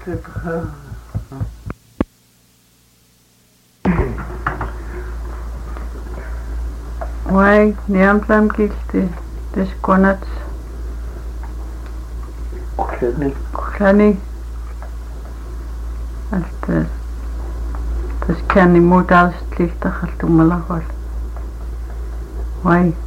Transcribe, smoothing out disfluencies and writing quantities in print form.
Wai niamlam kilti deskonats klani alta tas kani modalstlifta khaltumalahol wai